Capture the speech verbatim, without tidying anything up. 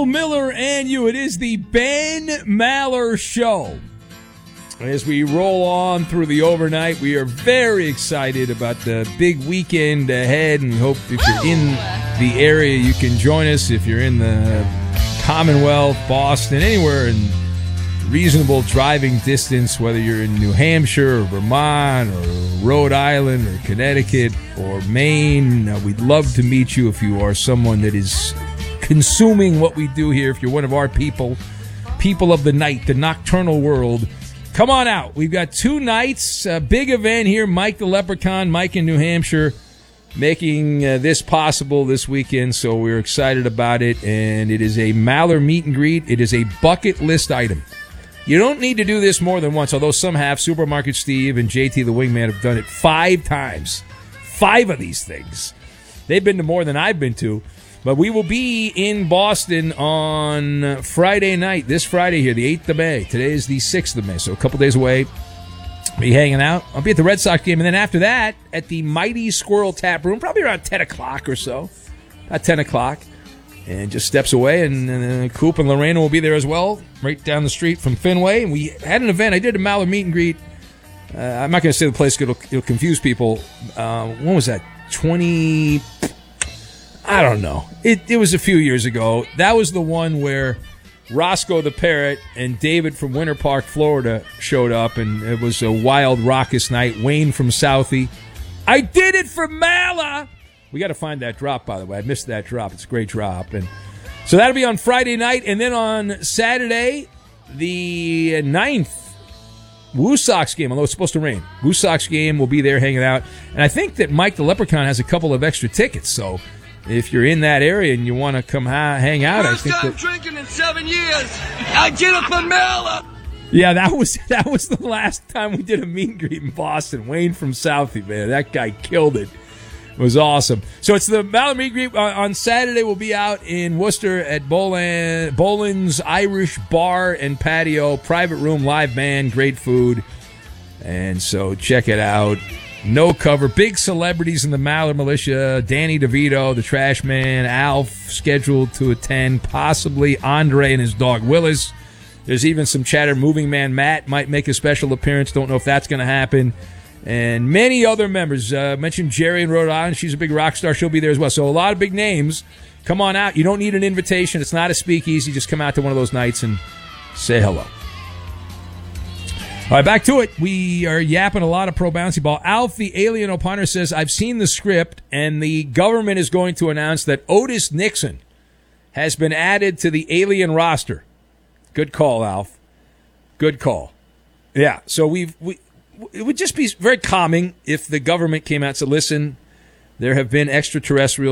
Bill Miller and you. It is the Ben Maller Show. As we roll on through the overnight, we are very excited about the big weekend ahead and hope if you're in the area, you can join us. If you're in the Commonwealth, Boston, anywhere in reasonable driving distance, whether you're in New Hampshire or Vermont or Rhode Island or Connecticut or Maine, uh, we'd love to meet you if you are someone that is consuming what we do here. If you're one of our people, people of the night, the nocturnal world, come on out. We've got two nights, a big event here. Mike the Leprechaun, Mike in New Hampshire, making uh, this possible this weekend, so we're excited about it. And it is a Maller meet and greet. It is a bucket list item. You don't need to do this more than once, although some have. Supermarket Steve and J T the Wingman have done it five times. Five of these things. They've been to more than I've been to. But we will be in Boston on Friday night, this Friday here, the eighth of May. Today is the sixth of May, so a couple days away. Be hanging out. I'll be at the Red Sox game, and then after that, at the Mighty Squirrel Tap Room, probably around ten o'clock or so. About ten o'clock. And just steps away, and uh, Coop and Lorena will be there as well, right down the street from Fenway. And we had an event. I did a Maller meet and greet. Uh, I'm not going to say the place because it'll, it'll confuse people. Uh, when was that? twenty... I don't know. It, it was a few years ago. That was the one where Roscoe the Parrot and David from Winter Park, Florida, showed up, and it was a wild, raucous night. Wayne from Southie. I did it for Maller! We got to find that drop, by the way. I missed that drop. It's a great drop. And so that'll be on Friday night. And then on Saturday, the ninth, Woo Sox game, although it's supposed to rain. Woo Sox game will be there hanging out. And I think that Mike the Leprechaun has a couple of extra tickets. So if you're in that area and you want to come ha- hang out, First I think time that... drinking in seven years. I did it for Maller. Yeah, that was that was the last time we did a meet and greet in Boston. Wayne from Southie, man. That guy killed it. It was awesome. So it's the Maller meet and greet. Uh, on Saturday, we'll be out in Worcester at Boland, Boland's Irish Bar and Patio. Private room, live band, great food. And so check it out. No cover. Big celebrities in the Maller Militia. Danny DeVito, the Trash Man, Alf, scheduled to attend. Possibly Andre and his dog Willis. There's even some chatter. Moving Man Matt might make a special appearance. Don't know if that's going to happen. And many other members. Uh, mentioned Jerry in Rhode Island. She's a big rock star. She'll be there as well. So a lot of big names. Come on out. You don't need an invitation. It's not a speakeasy. Just come out to one of those nights and say hello. All right, back to it. We are yapping a lot of pro bouncy ball. Alf, the alien opiner, says, I've seen the script, and the government is going to announce that Otis Nixon has been added to the alien roster. Good call, Alf. Good call. Yeah, so we've... we. It would just be very calming if the government came out and said, listen, there have been extraterrestrials